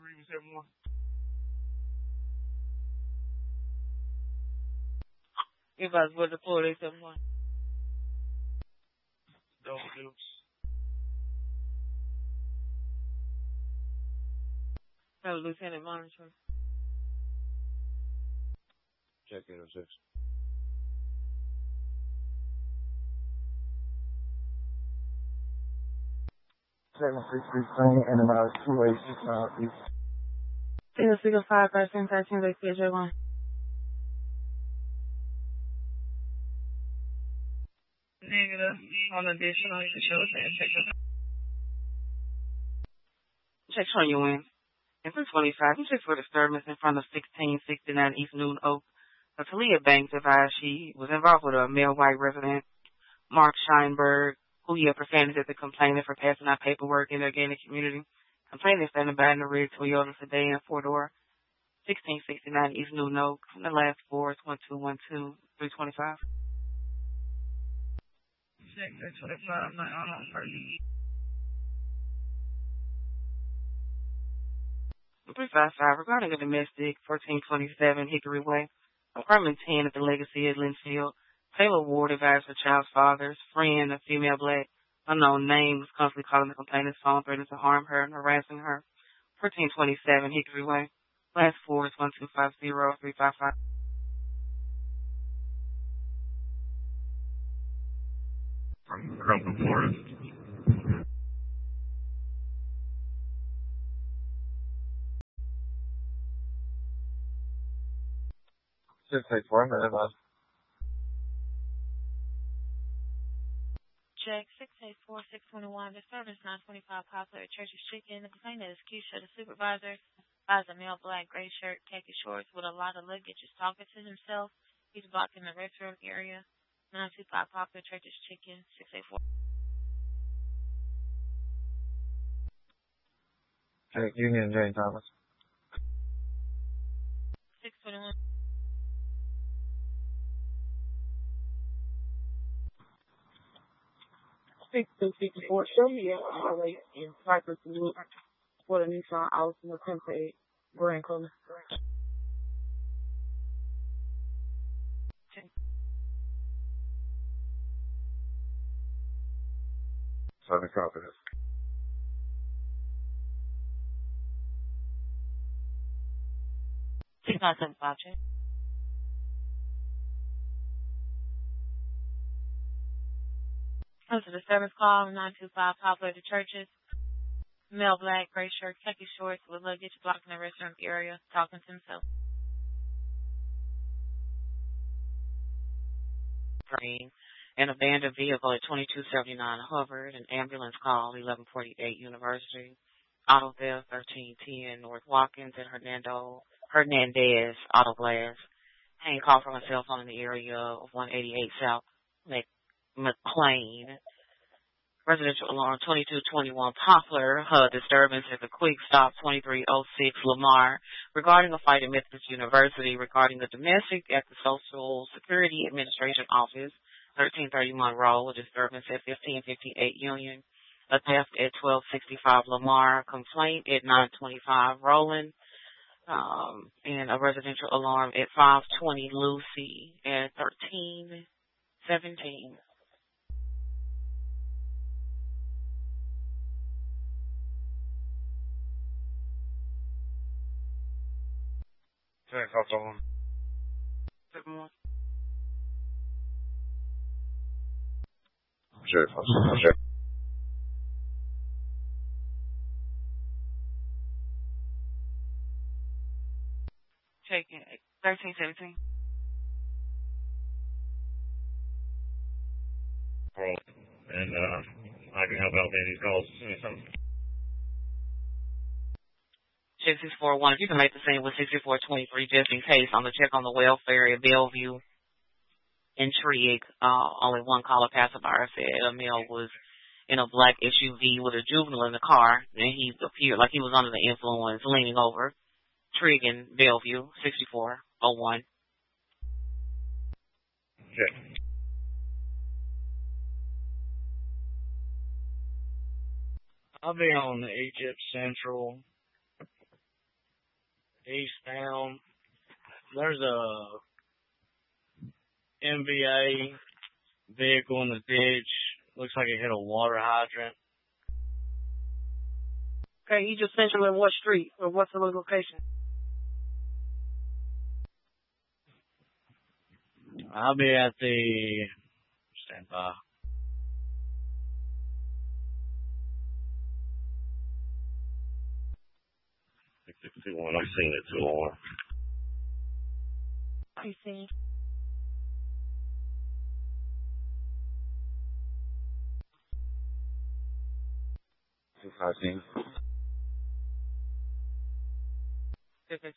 If I was with the police, someone. Double deuce. Lieutenant Monitor. Check 806. 763 and about 286 southeast. 5, 13, 13, they schedule one. Negative. On additional, you can show us and check us. Check showing you in. And for 25, check for disturbance in front of 1669 East Noon Oak. Talia Banks advised she was involved with a male white resident, Mark Scheinberg, who yelled profanity at the complainant for passing out paperwork in their gated community. Complainant standing by in the red Toyota sedan, 4-door, 1669 East Noon Oak. The last four is 1212 325. Check 325, not on person. 355 regarding a domestic 1427 Hickory Way, apartment 10 at the Legacy at Linfield. Taylor Ward advised her child's father's friend, a female black unknown name, was constantly calling the complainant's phone, threatening to harm her and harassing her. 1427 Hickory Way. Last four is 1250 355. From Crumpton, Florida. 684, minute. Check 684 621. Disturbance 925 Poplar at Church's Chicken. The complainant is Keisha, the supervisor. Buys a male black gray shirt, khaki shorts with a lot of luggage. Is talking to himself. He's blocking the restroom area. 925 Poplar Church's Chicken. 684. Check Union J. Thomas. 621. Show me a highway in Cypress Loop for the Nissan Altima Tempe Grand Color. Southern Confidence. Six nine seven five. Check. That's a disturbance call, 925 Poplar to Churches. Male black, gray shirt, khaki shorts with luggage blocking the restroom area, talking to himself. An abandoned vehicle at 2279 Hubbard, an ambulance call, 1148 University, auto theft, 1310 North Watkins, and Hernandez Auto Glass. Hang call from a cell phone in the area of 188 South McLean. Residential alarm 2221 Poplar, disturbance at the Quick Stop 2306 Lamar regarding a fight at Methodist University regarding the domestic at the Social Security Administration Office, 1330 Monroe, a disturbance at 1558 Union, a theft at 1265 Lamar, complaint at 925 Roland, and a residential alarm at 520 Lucy at 1317. Check out the one. Sure. Taking 1317. Right. And I can help out with these calls. Check 641. If you can make the same with 6423 just in case on the check on the welfare at Bellevue. Intrigue. Only one caller passerby said a male was in a black SUV with a juvenile in the car, and he appeared like he was under the influence, leaning over. Trig in Bellevue, 6401. Okay. I'll be on the Egypt Central eastbound. There's a MVA vehicle in the ditch. Looks like it hit a water hydrant. Okay, he just sent you in what street or what's the location? I'll be at the standby. 661. I've seen it too long. You see. I've seen.